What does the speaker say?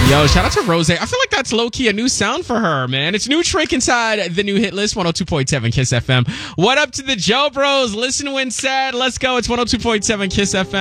Yo, shout out to Rose. I feel like that's low-key a new sound for her, man. It's new trick inside the new hit list, 102.7 Kiss FM. What up to the Joe Bros? Listen when said. Let's go. It's 102.7 Kiss FM.